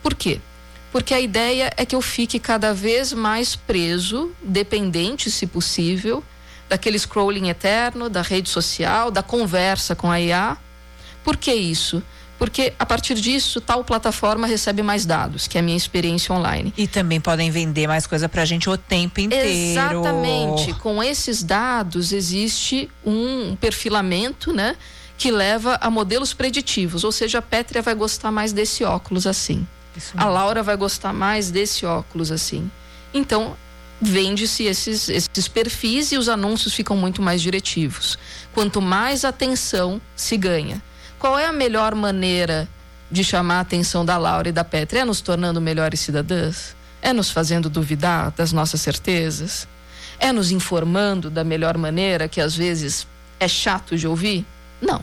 Por quê? Porque a ideia é que eu fique cada vez mais preso, dependente, se possível, daquele scrolling eterno, da rede social, da conversa com a IA. Por que isso? Porque a partir disso, tal plataforma recebe mais dados, que é a minha experiência online. E também podem vender mais coisa pra gente o tempo inteiro. Exatamente. Com esses dados existe um perfilamento, né? Que leva a modelos preditivos. Ou seja, a Pétria vai gostar mais desse óculos assim. A Laura vai gostar mais desse óculos assim. Então, vende-se esses perfis e os anúncios ficam muito mais diretivos. Quanto mais atenção se ganha. Qual é a melhor maneira de chamar a atenção da Laura e da Pétria? É nos tornando melhores cidadãs? É nos fazendo duvidar das nossas certezas? É nos informando da melhor maneira, que às vezes é chato de ouvir? Não.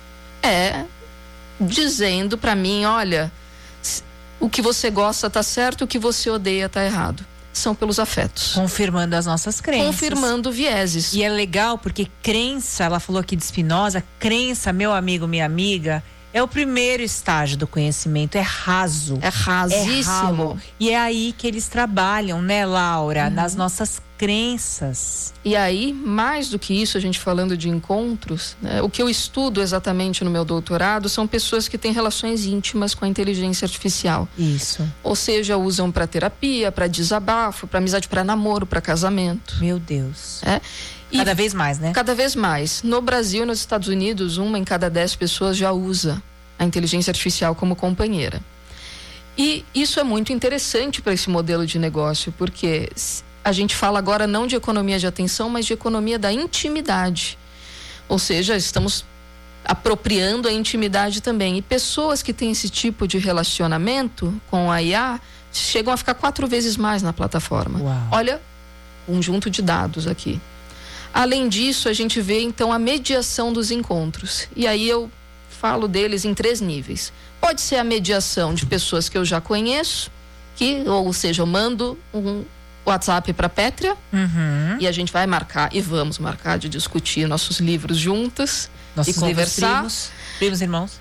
É dizendo para mim, olha, o que você gosta tá certo, o que você odeia tá errado. São pelos afetos. Confirmando as nossas crenças. Confirmando vieses. E é legal porque crença, ela falou aqui de Spinoza, crença, meu amigo, minha amiga, é o primeiro estágio do conhecimento, é raso. É rasíssimo. É e é aí que eles trabalham, né, Laura? Nas nossas crenças. E aí, mais do que isso, a gente falando de encontros, né, o que eu estudo exatamente no meu doutorado são pessoas que têm relações íntimas com a inteligência artificial. Isso. Ou seja, usam para terapia, para desabafo, para amizade, para namoro, para casamento. Meu Deus. Cada vez mais, né? Cada vez mais. No Brasil e nos Estados Unidos, 1 em cada 10 pessoas já usa a inteligência artificial como companheira. E isso é muito interessante para esse modelo de negócio, porque a gente fala agora não de economia de atenção, mas de economia da intimidade. Ou seja, estamos apropriando a intimidade também. E pessoas que têm esse tipo de relacionamento com a IA chegam a ficar 4 vezes mais na plataforma. Uau. Olha, conjunto de dados aqui. Além disso, a gente vê então a mediação dos encontros. E aí eu falo deles em 3 níveis. Pode ser a mediação de pessoas que eu já conheço, ou seja, eu mando um WhatsApp para Pétria e a gente vai marcar e vamos marcar de discutir nossos livros juntas nossos e conversar. Primos irmãos.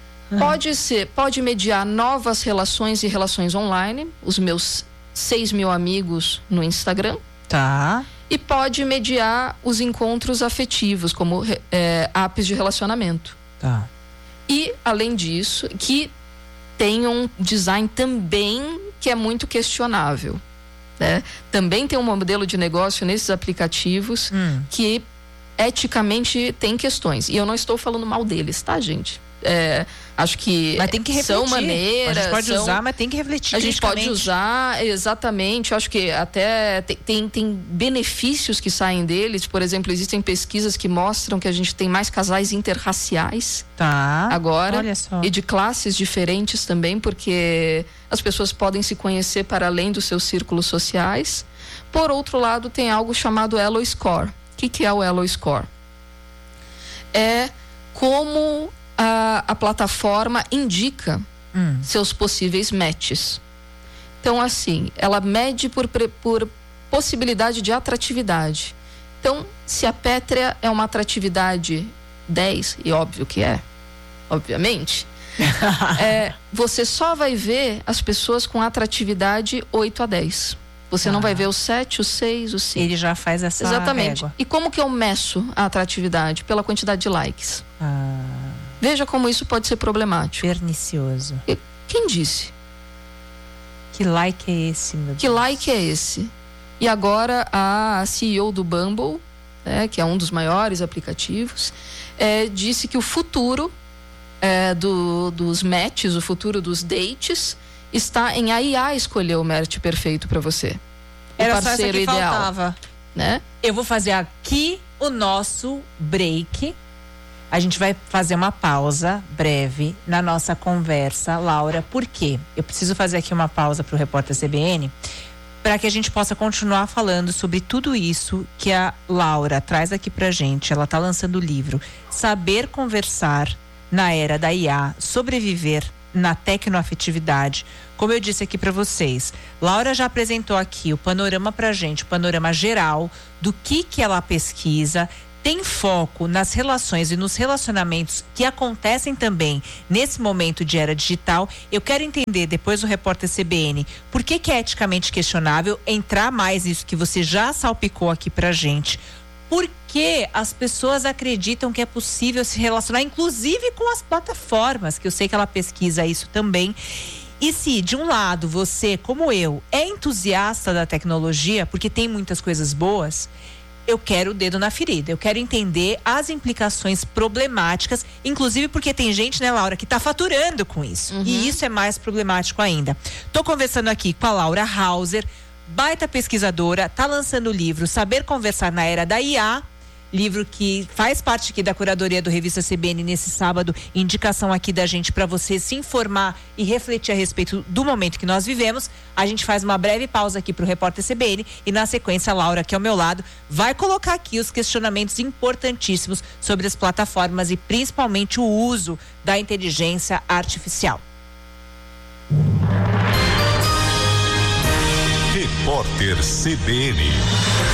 Pode mediar novas relações e relações online, os meus 6 mil amigos no Instagram. Tá. E pode mediar os encontros afetivos, como apps de relacionamento. Tá. E, além disso, que tem um design também que é muito questionável, né? Também tem um modelo de negócio nesses aplicativos que eticamente tem questões. E eu não estou falando mal deles, tá, gente? Acho que mas tem que refletir. São maneiras. A gente pode usar, mas tem que refletir. A gente pode usar, exatamente. Acho que até tem benefícios que saem deles. Por exemplo, existem pesquisas que mostram que a gente tem mais casais interraciais. Tá. Agora. Olha só. E de classes diferentes também, porque as pessoas podem se conhecer para além dos seus círculos sociais. Por outro lado, tem algo chamado Elo Score. O que é o Elo Score? É como a plataforma indica seus possíveis matches. Então, assim, ela mede por possibilidade de atratividade. Então, se a Pétria é uma atratividade 10, e óbvio que obviamente, você só vai ver as pessoas com atratividade 8 a 10. Você não vai ver o 7, o 6, o 5. Ele já faz essa Exatamente. régua. E como que eu meço a atratividade? Pela quantidade de likes. Veja como isso pode ser problemático. Pernicioso. E quem disse? Que like é esse, meu Deus? Que like é esse? E agora a CEO do Bumble, que é um dos maiores aplicativos, disse que o futuro dos matches, o futuro dos dates, está em a IA escolher o match perfeito para você. Era o parceiro só essa que ideal. Faltava. Né? Eu vou fazer aqui o nosso break. A gente vai fazer uma pausa breve na nossa conversa, Laura. Por quê? Eu preciso fazer aqui uma pausa para o Repórter CBN para que a gente possa continuar falando sobre tudo isso que a Laura traz aqui pra gente. Ela está lançando o livro Saber Conversar na Era da IA, Sobreviver na Tecnoafetividade. Como eu disse aqui para vocês, Laura já apresentou aqui o panorama pra gente, o panorama geral do que ela pesquisa. tem foco nas relações e nos relacionamentos que acontecem também nesse momento de era digital. Eu quero entender, depois do Repórter CBN, por que é eticamente questionável, entrar mais nisso que você já salpicou aqui pra gente. Por que as pessoas acreditam que é possível se relacionar, inclusive com as plataformas, que eu sei que ela pesquisa isso também. E se, de um lado, você, como eu, é entusiasta da tecnologia, porque tem muitas coisas boas, eu quero o dedo na ferida, eu quero entender as implicações problemáticas, inclusive porque tem gente, né, Laura, que tá faturando com isso. E isso é mais problemático ainda. Tô conversando aqui com a Laura Hauser, baita pesquisadora, tá lançando o livro Saber Conversar na Era da IA, livro que faz parte aqui da curadoria do Revista CBN nesse sábado, indicação aqui da gente para você se informar e refletir a respeito do momento que nós vivemos. A gente faz uma breve pausa aqui para o Repórter CBN e na sequência a Laura, aqui ao meu lado, vai colocar aqui os questionamentos importantíssimos sobre as plataformas e principalmente o uso da inteligência artificial. Repórter CBN.